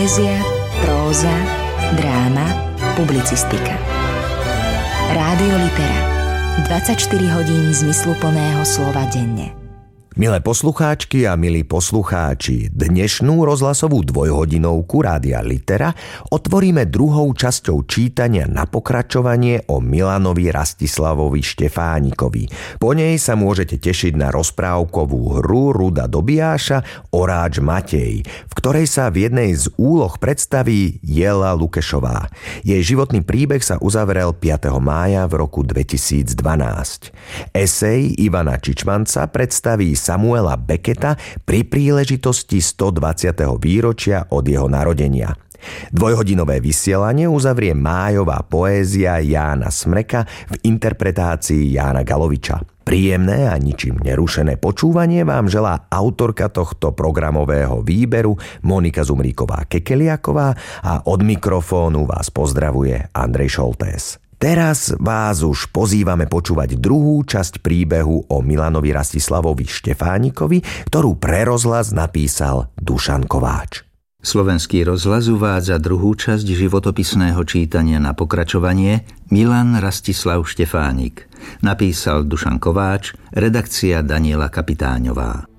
Poézia, próza, dráma, publicistika. Rádio Litera. 24 hodín zmysluplného slova denne. Milé poslucháčky a milí poslucháči, dnešnú rozhlasovú dvojhodinovku Rádia Litera otvoríme druhou časťou čítania na pokračovanie o Milanovi Rastislavovi Štefánikovi. Po nej sa môžete tešiť na rozprávkovú hru Ruda Dobijáša Oráč Matej, v ktorej sa v jednej z úloh predstaví Jela Lukešová. Jej životný príbeh sa uzavrel 5. mája v roku 2012. Esej Ivana Čičmanca predstaví Samuela Becketa pri príležitosti 120. výročia od jeho narodenia. Dvojhodinové vysielanie uzavrie májová poézia Jána Smreka v interpretácii Jána Galoviča. Príjemné a ničím nerušené počúvanie vám želá autorka tohto programového výberu Monika Zumríková-Kekeliaková a od mikrofónu vás pozdravuje Andrej Šoltés. Teraz vás už pozývame počúvať druhú časť príbehu o Milanovi Rastislavovi Štefánikovi, ktorú pre rozhlas napísal Dušan Kováč. Slovenský rozhlas uvádza druhú časť životopisného čítania na pokračovanie Milan Rastislav Štefánik. Napísal Dušan Kováč, redakcia Daniela Kapitáňová.